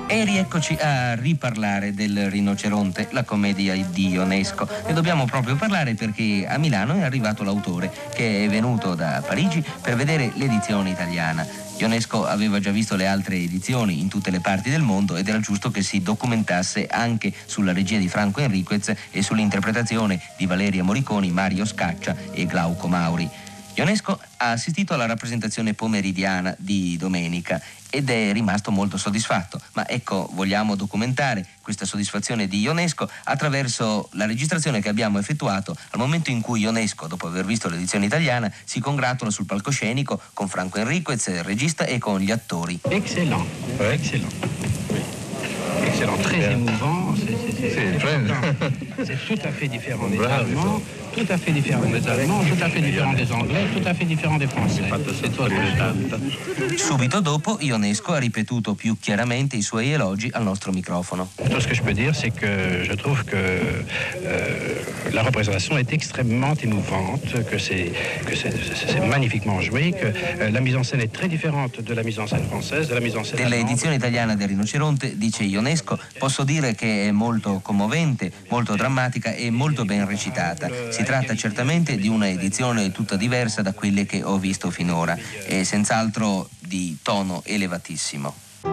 E rieccoci a riparlare del Rinoceronte, la commedia di Ionesco. Ne dobbiamo proprio parlare perché a Milano è arrivato l'autore, che è venuto da Parigi per vedere l'edizione italiana. Ionesco aveva già visto le altre edizioni in tutte le parti del mondo ed era giusto che si documentasse anche sulla regia di Franco Enriquez e sull'interpretazione di Valeria Moriconi, Mario Scaccia e Glauco Mauri. Ionesco ha assistito alla rappresentazione pomeridiana di domenica ed è rimasto molto soddisfatto, ma ecco, vogliamo documentare questa soddisfazione di Ionesco attraverso la registrazione che abbiamo effettuato al momento in cui Ionesco, dopo aver visto l'edizione italiana, si congratula sul palcoscenico con Franco Enriquez, il regista, e con gli attori. Excellent, excellent. Excellent, très émouvant. C'est tout à fait différent des Allemands, tout à fait différent des Allemands, tout à fait différent des Anglais, tout à fait différent des Français. Subito dopo, Ionesco ha ripetuto più chiaramente i suoi elogi al nostro microfono. Tout ce que je peux dire, c'est que je trouve que la représentation est extrêmement émouvante, que c'est magnifiquement joué, que la mise en scène est très différente de la mise en scène française, de la mise en scène allemande. Dell'edizione italiana del Rinoceronte, dice Ionesco, posso dire che è molto commovente, molto drammatica e molto ben recitata. Si tratta certamente di una edizione tutta diversa da quelle che ho visto finora e senz'altro di tono elevatissimo.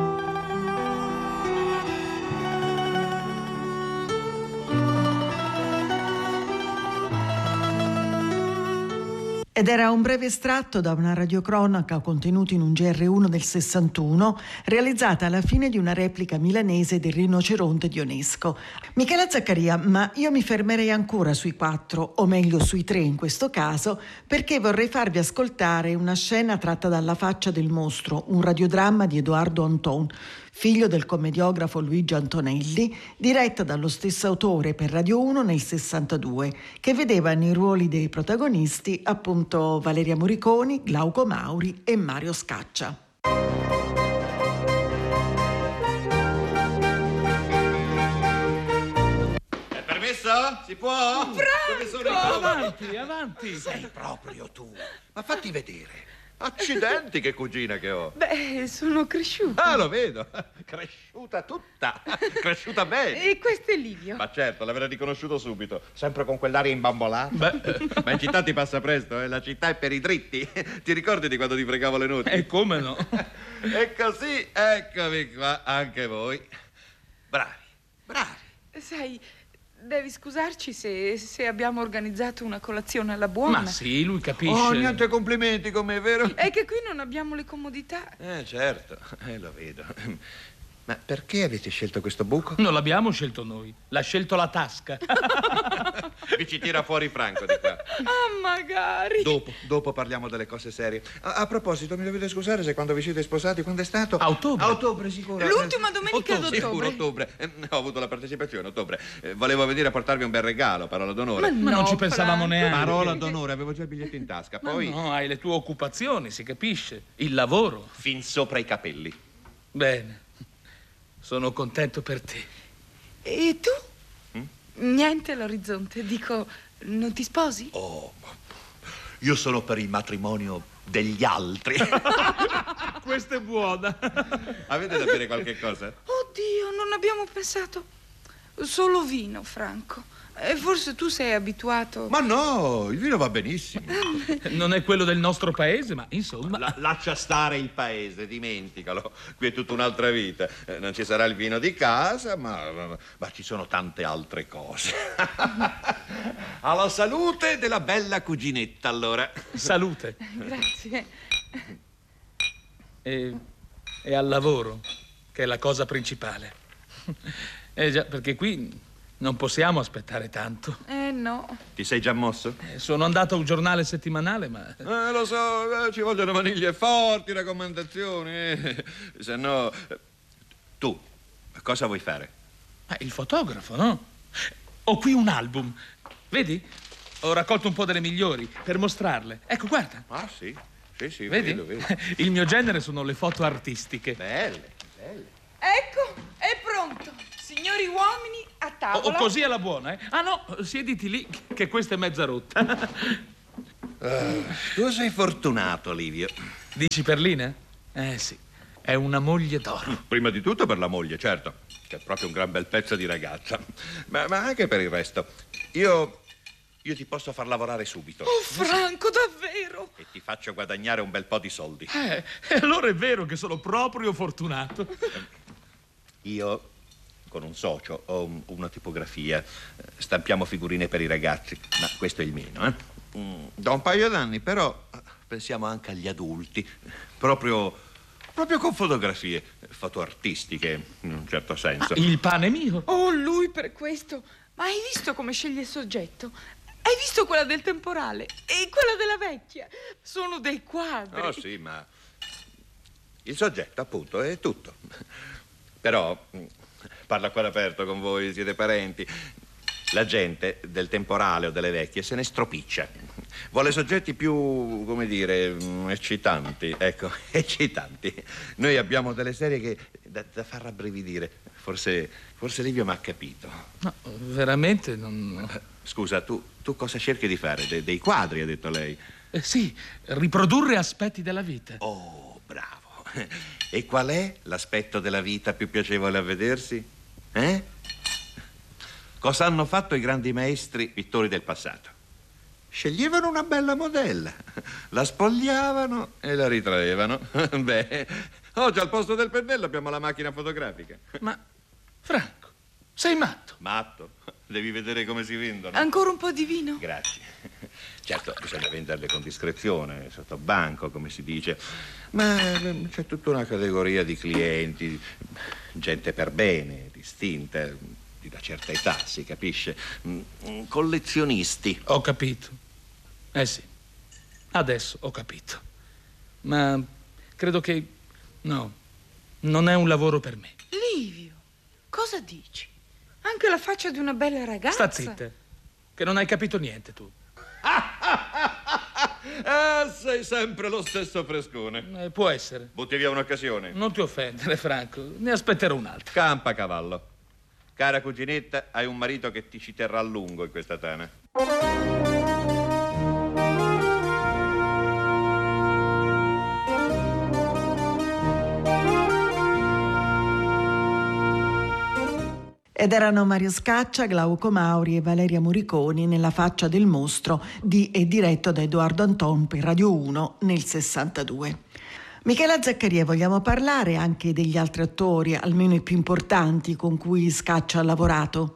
Ed era un breve estratto da una radiocronaca contenuta in un GR1 del 61, realizzata alla fine di una replica milanese del Rinoceronte di Ionesco. Michela Zaccaria, ma io mi fermerei ancora sui 4, o meglio sui 3 in questo caso, perché vorrei farvi ascoltare una scena tratta dalla Faccia del mostro, un radiodramma di Edoardo Anton, figlio del commediografo Luigi Antonelli, diretta dallo stesso autore per Radio 1 nel 62, che vedeva nei ruoli dei protagonisti appunto Valeria Moriconi, Glauco Mauri e Mario Scaccia. È permesso? Si può? Franco! Avanti! Sei proprio tu. Ma fatti vedere. Accidenti, che cugina che ho. Beh, sono cresciuta. Ah, lo vedo. Cresciuta tutta. Cresciuta bene. E questo è Livio. Ma certo, l'avrei riconosciuto subito. Sempre con quell'aria imbambolata. Ma in città ti passa presto, eh? La città è per i dritti. Ti ricordi di quando ti fregavo le nuti? E come no? E così, eccomi qua, anche voi. Bravi. Sai, devi scusarci se abbiamo organizzato una colazione alla buona. Ma sì, lui capisce. Oh, niente complimenti con me, vero? È che qui non abbiamo le comodità. Certo, lo vedo. Ma perché avete scelto questo buco? Non l'abbiamo scelto noi, l'ha scelto la tasca. Vi ci tira fuori Franco di qua. Ah, magari. Dopo parliamo delle cose serie. A proposito, mi dovete scusare se quando vi siete sposati, quando è stato? A ottobre. A ottobre, sicuro. L'ultima domenica d'ottobre. Sicuro, ottobre. Ho avuto la partecipazione, ottobre. Volevo venire a portarvi un bel regalo, parola d'onore. Ma non ci pensavamo neanche. Parola d'onore, avevo già il biglietto in tasca. Poi... No, hai le tue occupazioni, si capisce. Il lavoro. Fin sopra i capelli. Bene. Sono contento per te. E tu? Niente all'orizzonte. Dico, non ti sposi? Oh, io sono per il matrimonio degli altri. Questa è buona. Avete da bere qualche cosa? Oddio, non abbiamo pensato. Solo vino, Franco. E forse tu sei abituato. Ma no, il vino va benissimo. Non è quello del nostro paese, ma insomma. Lascia stare il paese, dimenticalo. Qui è tutta un'altra vita. Non ci sarà il vino di casa, ma ci sono tante altre cose. Alla salute della bella cuginetta, allora. Salute. Grazie. E al lavoro, che è la cosa principale. Già, perché qui non possiamo aspettare tanto. No. Ti sei già mosso? Sono andato a un giornale settimanale, ma... Lo so, ci vogliono maniglie forti, raccomandazioni. Se no... Tu, cosa vuoi fare? Il fotografo, no? Ho qui un album. Vedi? Ho raccolto un po' delle migliori per mostrarle. Ecco, guarda. Ah, sì. Sì, vedi? Vedo. Il mio genere sono le foto artistiche. Belle. Ecco, è pronto. Signori uomini, a tavola. O così alla buona, eh? Ah, no, siediti lì, che questa è mezza rotta. Tu sei fortunato, Livio. Dici perline? Sì. è una moglie d'oro. Prima di tutto per la moglie, certo, che è proprio un gran bel pezzo di ragazza, ma anche per il resto. Io ti posso far lavorare subito. Oh, Franco, davvero? E ti faccio guadagnare un bel po' di soldi. E allora è vero che sono proprio fortunato. Io, con un socio, ho una tipografia. Stampiamo figurine per i ragazzi, ma questo è il meno, eh? Da un paio d'anni, però, pensiamo anche agli adulti. Proprio con fotografie, foto artistiche, in un certo senso. Il pane mio. Oh, lui per questo. Ma hai visto come sceglie il soggetto? Hai visto quella del temporale e quella della vecchia? Sono dei quadri. Oh sì, ma il soggetto, appunto, è tutto. Però, parlo a cuore aperto con voi, siete parenti. La gente del temporale o delle vecchie se ne stropiccia. Vuole soggetti più, come dire, eccitanti. Ecco, eccitanti. Noi abbiamo delle serie che da far rabbrividire. Forse Livio mi ha capito. No, veramente non... Scusa, tu cosa cerchi di fare? Dei quadri, ha detto lei? Sì, riprodurre aspetti della vita. Oh, bravo. E qual è l'aspetto della vita più piacevole a vedersi? Cosa hanno fatto i grandi maestri pittori del passato? Sceglievano una bella modella, la spogliavano e la ritraevano. Beh, oggi al posto del pennello abbiamo la macchina fotografica. Ma, Franco, sei matto? Matto? Devi vedere come si vendono. Ancora un po' di vino? Grazie. Certo, bisogna venderle con discrezione, sotto banco, come si dice. Ma c'è tutta una categoria di clienti, gente per bene, distinta, di una certa età, si capisce. Collezionisti. Ho capito. Sì, adesso ho capito. Ma credo che... no, non è un lavoro per me. Livio, cosa dici? Anche la faccia di una bella ragazza. Sta zitta, che non hai capito niente tu. Sei sempre lo stesso frescone. Può essere. Butti via un'occasione. Non ti offendere, Franco, ne aspetterò un'altra. Campa a cavallo. Cara cuginetta, hai un marito che ti ci terrà a lungo in questa tana. Ed erano Mario Scaccia, Glauco Mauri e Valeria Moriconi nella Faccia del mostro e diretto da Edoardo Anton per Radio 1 nel 62. Michela Zaccaria, vogliamo parlare anche degli altri attori, almeno i più importanti con cui Scaccia ha lavorato?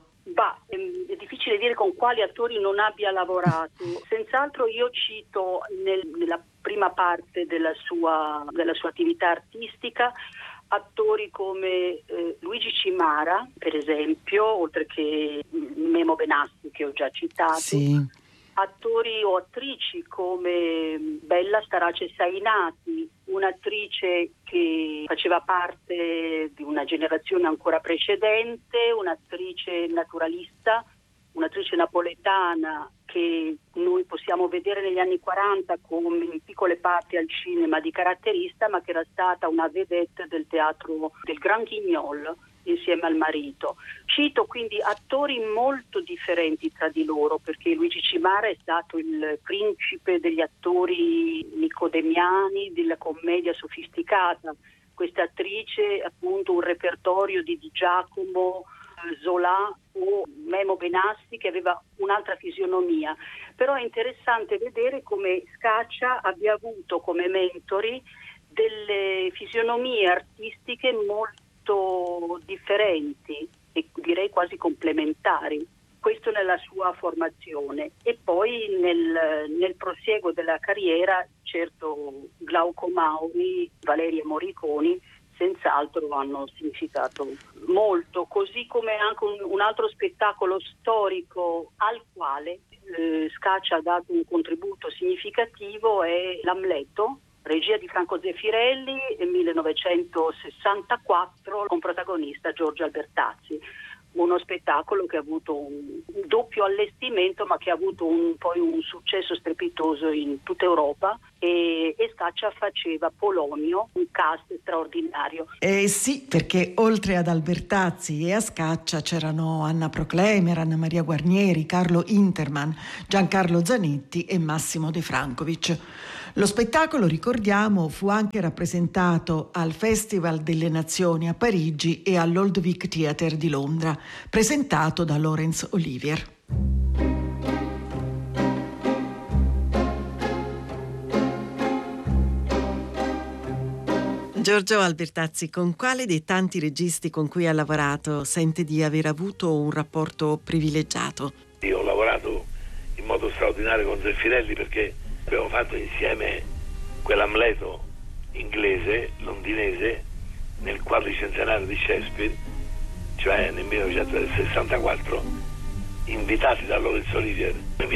È difficile dire con quali attori non abbia lavorato. Senz'altro io cito nella prima parte della sua attività artistica attori come Luigi Cimara, per esempio, oltre che Memo Benassi, che ho già citato. Sì. Attori o attrici come Bella Starace Sainati, un'attrice che faceva parte di una generazione ancora precedente, un'attrice naturalista, un'attrice napoletana che noi possiamo vedere negli anni 40 come in piccole parti al cinema di caratterista, ma che era stata una vedette del teatro del Grand Guignol insieme al marito. Cito quindi attori molto differenti tra di loro, perché Luigi Cimara è stato il principe degli attori nicodemiani, della commedia sofisticata. Questa attrice appunto un repertorio di Di Giacomo, Zola o Memo Benassi, che aveva un'altra fisionomia. Però è interessante vedere come Scaccia abbia avuto come mentori delle fisionomie artistiche molto differenti e direi quasi complementari. Questo nella sua formazione. E poi nel prosieguo della carriera, certo, Glauco Mauri, Valeria Moriconi senz'altro hanno significato molto, così come anche un altro spettacolo storico al quale Scaccia ha dato un contributo significativo è L'Amleto, regia di Franco Zeffirelli, 1964, con protagonista Giorgio Albertazzi. Uno spettacolo che ha avuto un doppio allestimento, ma che ha avuto poi un successo strepitoso in tutta Europa, e Scaccia faceva Polonio, un cast straordinario. Sì, perché oltre ad Albertazzi e a Scaccia c'erano Anna Proclemer, Anna Maria Guarnieri, Carlo Interman, Giancarlo Zanetti e Massimo De Francovic. Lo spettacolo, ricordiamo, fu anche rappresentato al Festival delle Nazioni a Parigi e all'Old Vic Theatre di Londra, presentato da Laurence Olivier. Giorgio Albertazzi, con quale dei tanti registi con cui ha lavorato sente di aver avuto un rapporto privilegiato? Io ho lavorato in modo straordinario con Zeffirelli perché abbiamo fatto insieme quell'Amleto inglese, londinese, nel quadricentenario di Shakespeare, cioè nel 1964, invitati da Laurence Olivier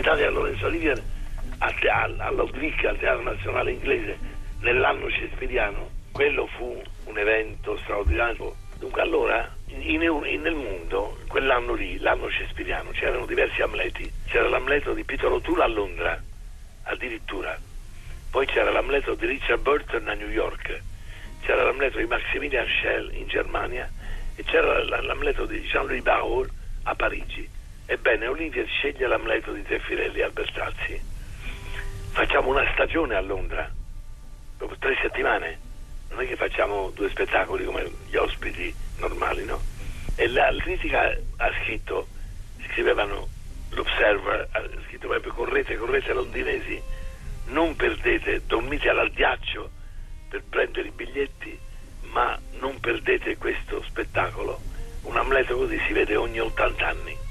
all'Old Vic, al Teatro Nazionale Inglese, nell'anno shakespeariano. Quello fu un evento straordinario. Dunque allora nel mondo, quell'anno lì, l'anno shakespeariano, c'erano diversi Amleti. C'era l'Amleto di Peter O'Toole a Londra, addirittura. Poi c'era l'Amleto di Richard Burton a New York, c'era l'Amleto di Maximilian Schell in Germania e c'era l'Amleto di Jean-Louis Barrault a Parigi. Ebbene, Olivier sceglie l'Amleto di Zeffirelli e Albertazzi. Facciamo una stagione a Londra, dopo 3 settimane. Non è che facciamo 2 spettacoli come gli ospiti normali, no? E la critica scrivevano, l'Observer ha scritto proprio: correte londinesi, non perdete, dormite all'addiaccio per prendere i biglietti, ma non perdete questo spettacolo. Un Amleto così si vede ogni 80 anni.